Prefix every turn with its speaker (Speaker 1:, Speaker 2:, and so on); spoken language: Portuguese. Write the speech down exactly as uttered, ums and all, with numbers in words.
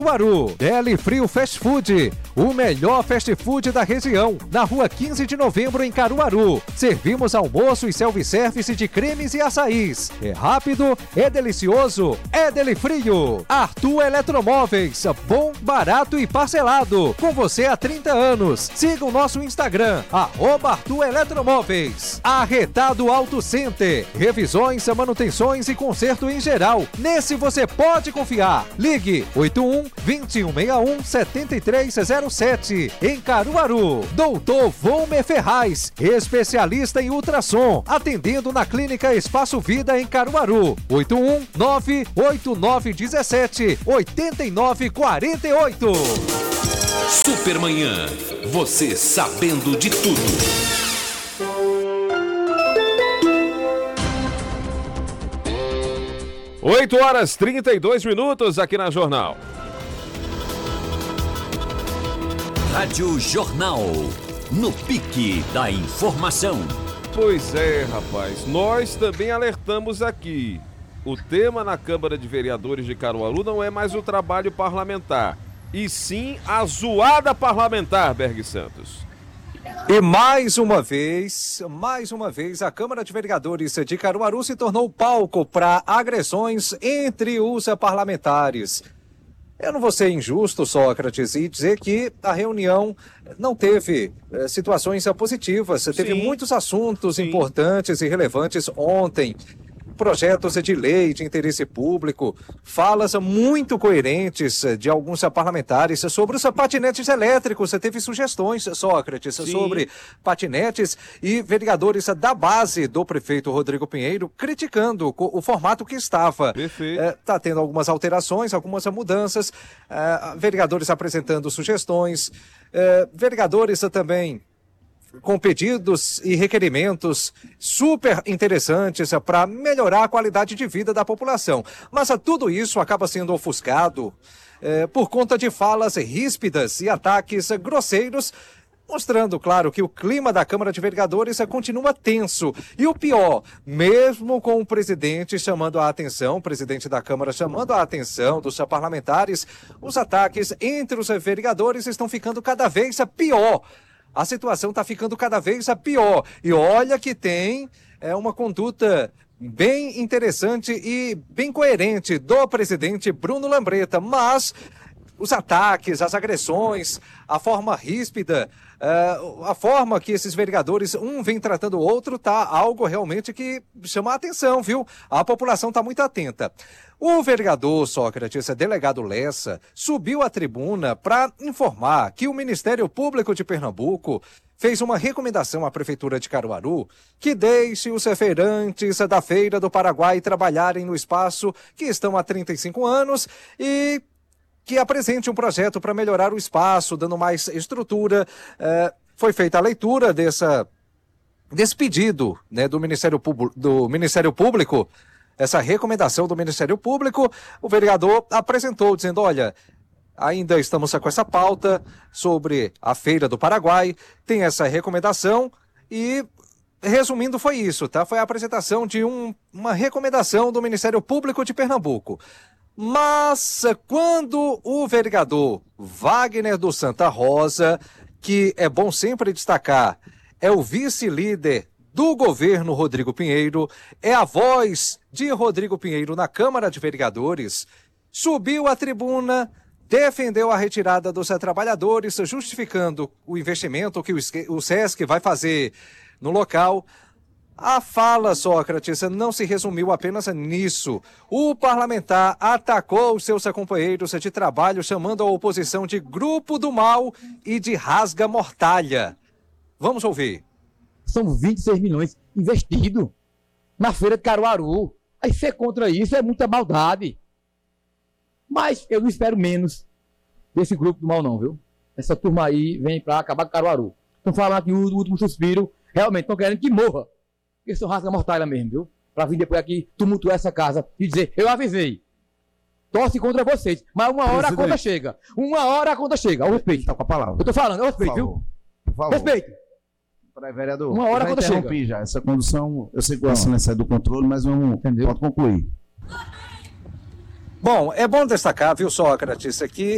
Speaker 1: Caruaru. Deli Frio Fast Food, o melhor fast food da região, na rua quinze de novembro em Caruaru. Servimos almoço e self-service de cremes e açaís. É rápido, é delicioso, é Deli Frio. Arthur Eletromóveis, bom, barato e parcelado. Com você há trinta anos. Siga o nosso Instagram, arroba Arthur Eletromóveis. Arretado Auto Center, revisões, manutenções e conserto em geral. Nesse você pode confiar. Ligue oito um, dois um seis um, sete três zero sete em Caruaru. Doutor Volmer Ferraz, especialista em ultrassom, atendendo na Clínica Espaço Vida em Caruaru. oito um nove oito nove um sete oito nove quatro oito.
Speaker 2: Supermanhã, você sabendo de tudo.
Speaker 3: oito horas e trinta e dois minutos aqui na Jornal.
Speaker 2: Rádio Jornal, no pique da informação.
Speaker 3: Pois é, rapaz, nós também alertamos aqui. O tema na Câmara de Vereadores de Caruaru não é mais o trabalho parlamentar, e sim a zoada parlamentar, Berg Santos.
Speaker 1: E mais uma vez, mais uma vez, a Câmara de Vereadores de Caruaru se tornou palco para agressões entre os parlamentares. Eu não vou ser injusto, Sócrates, e dizer que a reunião não teve eh, situações positivas. Sim. Teve muitos assuntos Sim. importantes e relevantes ontem. Projetos de lei de interesse público, falas muito coerentes de alguns parlamentares sobre os patinetes elétricos. Você teve sugestões, Sócrates, Sim. sobre patinetes, e vereadores da base do prefeito Rodrigo Pinheiro criticando o formato que estava. Está é, tendo algumas alterações, algumas mudanças, é, vereadores apresentando sugestões, é, vereadores também com pedidos e requerimentos super interessantes para melhorar a qualidade de vida da população. Mas tudo isso acaba sendo ofuscado eh, por conta de falas ríspidas e ataques grosseiros, mostrando, claro, que o clima da Câmara de Vereadores continua tenso. E o pior, mesmo com o presidente chamando a atenção, o presidente da Câmara chamando a atenção dos parlamentares, os ataques entre os vereadores estão ficando cada vez pior. A situação está ficando cada vez pior. E olha que tem é, uma conduta bem interessante e bem coerente do presidente Bruno Lambreta. Mas os ataques, as agressões, a forma ríspida, uh, a forma que esses vereadores, um vem tratando o outro, tá algo realmente que chama a atenção, viu? A população está muito atenta. O vereador Sócrates, delegado Lessa, subiu à tribuna para informar que o Ministério Público de Pernambuco fez uma recomendação à Prefeitura de Caruaru que deixe os feirantes da Feira do Paraguai trabalharem no espaço que estão há trinta e cinco anos e que apresente um projeto para melhorar o espaço, dando mais estrutura. É, foi feita a leitura dessa, desse pedido, né, do Ministério, do Ministério Público, essa recomendação do Ministério Público. O vereador apresentou, dizendo, olha, ainda estamos com essa pauta sobre a Feira do Paraguai, tem essa recomendação e, resumindo, foi isso, tá? Foi a apresentação de um, uma recomendação do Ministério Público de Pernambuco. Mas quando o vereador Wagner do Santa Rosa, que é bom sempre destacar, é o vice-líder do governo Rodrigo Pinheiro, é a voz de Rodrigo Pinheiro na Câmara de Vereadores, subiu à tribuna, defendeu a retirada dos trabalhadores, justificando o investimento que o SESC vai fazer no local. A fala, Sócrates, não se resumiu apenas nisso. O parlamentar atacou os seus companheiros de trabalho, chamando a oposição de grupo do mal e de rasga-mortalha. Vamos ouvir.
Speaker 4: São vinte e seis milhões investidos na feira de Caruaru. Aí ser contra isso é muita maldade. Mas eu não espero menos desse grupo do mal não, viu? Essa turma aí vem para acabar com Caruaru. Estão falando que o último suspiro, realmente estão querendo que morra. Porque são rasga-mortalha mesmo, viu? Para vir depois aqui tumultuar essa casa e dizer, eu avisei. Torce contra vocês. Mas uma hora Presidente. a conta chega. Uma hora a conta chega. Eu respeito. Está com a palavra. Eu tô falando, eu respeito, viu? Por favor. Respeito.
Speaker 5: Peraí, vereador.
Speaker 4: Uma hora a conta chega.
Speaker 5: Já. Essa condução, eu sei que o silêncio é do controle, mas vamos, pode concluir.
Speaker 1: Bom, é bom destacar, viu, Sócrates, que